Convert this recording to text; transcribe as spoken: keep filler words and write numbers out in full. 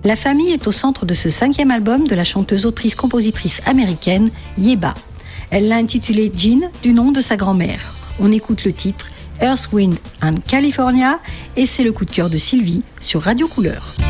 La famille est au centre de ce cinquième album de la chanteuse, autrice, compositrice américaine Yebba. Elle l'a intitulé Jean, du nom de sa grand-mère. On écoute le titre Earth, Wind and California et c'est le coup de cœur de Sylvie sur Radio Couleur.